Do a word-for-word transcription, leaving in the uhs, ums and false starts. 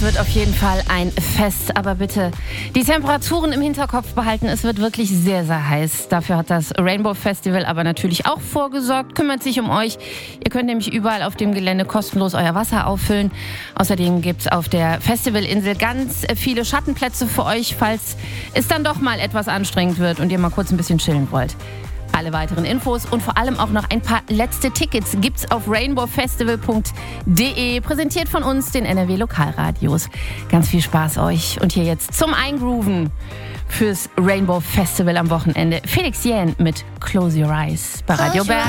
wird auf jeden Fall ein Fest. Aber bitte die Temperaturen im Hinterkopf behalten. Es wird wirklich sehr, sehr heiß. Dafür hat das Rainbow Festival aber natürlich auch vorgesorgt, kümmert sich um euch. Ihr könnt nämlich überall auf dem Gelände kostenlos euer Wasser auffüllen. Außerdem gibt es auf der Festivalinsel ganz viele Schattenplätze für euch, falls es dann doch mal etwas anstrengend wird und ihr mal kurz ein bisschen chillen wollt. Alle weiteren Infos und vor allem auch noch ein paar letzte Tickets gibt's auf rainbow festival punkt de, präsentiert von uns, den N R W Lokalradios. Ganz viel Spaß euch und hier jetzt zum Eingrooven fürs Rainbow Festival am Wochenende. Felix Jähn mit Close Your Eyes bei Radio Bern.